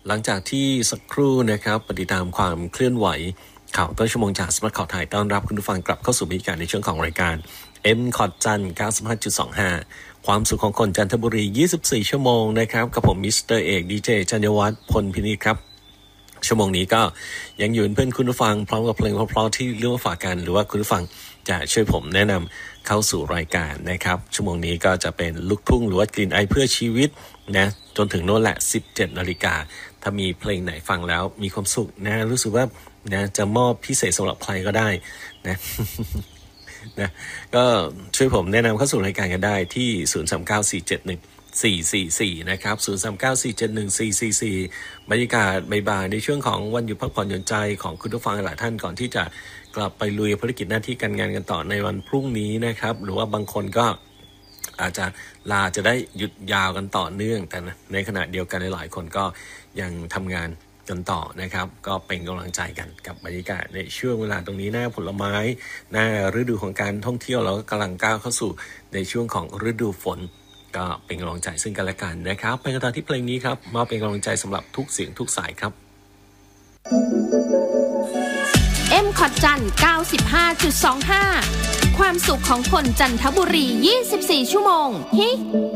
หลังจากที่สักครู่นะครับปฏิตามความเคลื่อนไหวข่าวต้นชั่วโมงจากสำนักข่าวไทยต้อนรับคุณผู้ฟังกลับเข้าสู่บรรยากาศในช่วงของรายการ M คอร์ดจันทร์ 95.25 ความสุขของคนจันทบุรี24ชั่วโมงนะครับกับผมมิสเตอร์เอกดีเจจันยวัฒน์พลพินิจครับชั่วโมงนี้ก็ยังอยู่เป็นเพื่อนคุณผู้ฟังพร้อมกับเพลงเพราะๆที่เลือกมาฝากกันหรือว่าคุณผู้ฟังจะช่วยผมแนะนำเข้าสู่รายการนะครับชั่วโมงนี้ก็จะเป็นลูกทุ่งหรือว่ากลิ่นไอเพื่อชีวิตนะจนถึงโน่นแหละ 17 นาฬิกาถ้ามีเพลงไหนฟังแล้วมีความสุขนะรู้สึกว่านะจะมอบพิเศษสำหรับใครก็ได้นะ นะก็ช่วยผมแนะนำเข้าสู่รายการกันได้ที่0394714444นะครับ0394714444บรรยากาศบ่ายๆในช่วงของวันหยุดพักผ่อนหย่อนใจของคุณผู้ฟังหลายท่านก่อนที่จะกลับไปลุยภารกิจหน้าที่การงานกันต่อในวันพรุ่งนี้นะครับหรือว่าบางคนก็อาจจะลาจะได้หยุดยาวกันต่อเนื่องแต่ในขณะเดียวกันหลายคนก็ยังทำงานกันต่อนะครับก็เป็นกำลังใจกันกับบรรยากาศในช่วงเวลาตรงนี้หน้าผลไม้หน้าฤดูของการท่องเที่ยวเราก็กำลังก้าวเข้าสู่ในช่วงของฤดูฝนก็เป็นกำลังใจซึ่งกันและกันนะครับไปกันต่อที่เพลงนี้ครับมาเป็นกำลังใจสำหรับทุกเสียงทุกสายครับ M คอร์ดจันทร์ 95.25 ความสุขของคนจันทบุรี24ชั่วโมงฮิ